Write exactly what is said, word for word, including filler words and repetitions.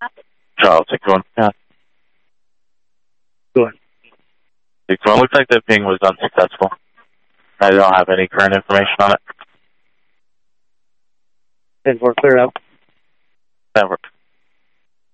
Charles, six one. Yeah. Go ahead. six one. Looks like the ping was unsuccessful. I don't have any current information on it. ten four, clear out. Never.